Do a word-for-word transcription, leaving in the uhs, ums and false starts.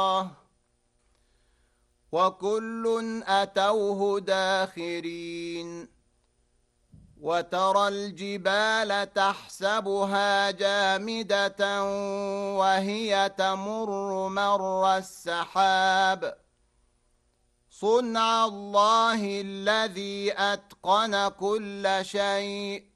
وكل أتوه داخرين وترى الجبال تحسبها جامدة وهي تمر مر السحاب صنع الله الذي أتقن كل شيء